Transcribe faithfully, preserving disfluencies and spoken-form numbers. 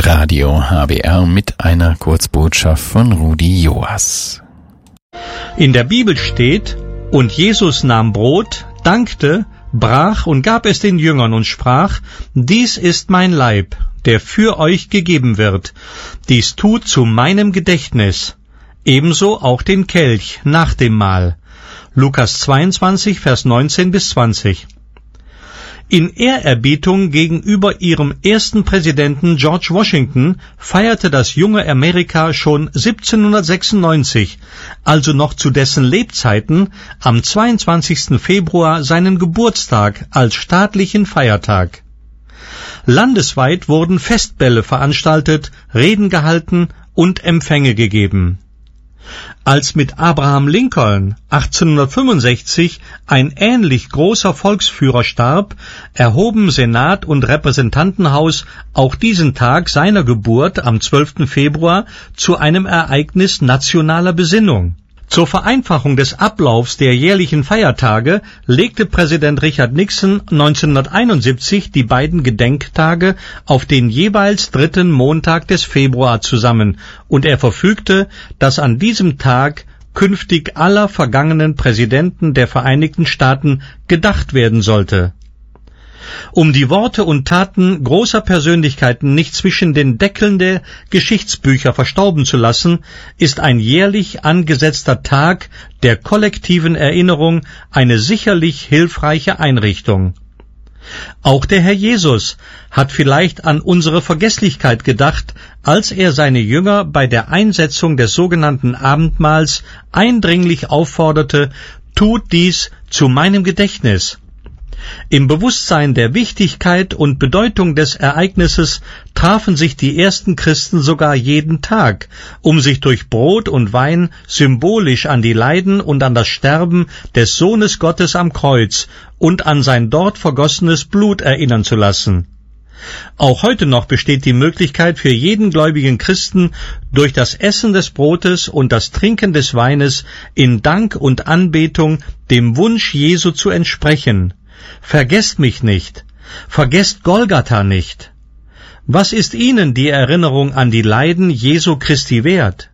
Radio H B R mit einer Kurzbotschaft von Rudi Joas. In der Bibel steht: Und Jesus nahm Brot, dankte, brach und gab es den Jüngern und sprach: Dies ist mein Leib, der für euch gegeben wird. Dies tut zu meinem Gedächtnis. Ebenso auch den Kelch nach dem Mahl. Lukas zweiundzwanzig, Vers neunzehn bis zwanzig. In Ehrerbietung gegenüber ihrem ersten Präsidenten George Washington feierte das junge Amerika schon siebzehnhundertsechsundneunzig, also noch zu dessen Lebzeiten, am zweiundzwanzigsten Februar seinen Geburtstag als staatlichen Feiertag. Landesweit wurden Festbälle veranstaltet, Reden gehalten und Empfänge gegeben. Als mit Abraham Lincoln achtzehnhundertfünfundsechzig ein ähnlich großer Volksführer starb, erhoben Senat und Repräsentantenhaus auch diesen Tag seiner Geburt am zwölften Februar zu einem Ereignis nationaler Besinnung. Zur Vereinfachung des Ablaufs der jährlichen Feiertage legte Präsident Richard Nixon neunzehnhunderteinundsiebzig die beiden Gedenktage auf den jeweils dritten Montag des Februar zusammen, und er verfügte, dass an diesem Tag künftig aller vergangenen Präsidenten der Vereinigten Staaten gedacht werden sollte. Um die Worte und Taten großer Persönlichkeiten nicht zwischen den Deckeln der Geschichtsbücher verstauben zu lassen, ist ein jährlich angesetzter Tag der kollektiven Erinnerung eine sicherlich hilfreiche Einrichtung. Auch der Herr Jesus hat vielleicht an unsere Vergesslichkeit gedacht, als er seine Jünger bei der Einsetzung des sogenannten Abendmahls eindringlich aufforderte: Tut dies zu meinem Gedächtnis. Im Bewusstsein der Wichtigkeit und Bedeutung des Ereignisses trafen sich die ersten Christen sogar jeden Tag, um sich durch Brot und Wein symbolisch an die Leiden und an das Sterben des Sohnes Gottes am Kreuz und an sein dort vergossenes Blut erinnern zu lassen. Auch heute noch besteht die Möglichkeit für jeden gläubigen Christen, durch das Essen des Brotes und das Trinken des Weines in Dank und Anbetung dem Wunsch Jesu zu entsprechen: Vergesst mich nicht, vergesst Golgatha nicht. Was ist Ihnen die Erinnerung an die Leiden Jesu Christi wert?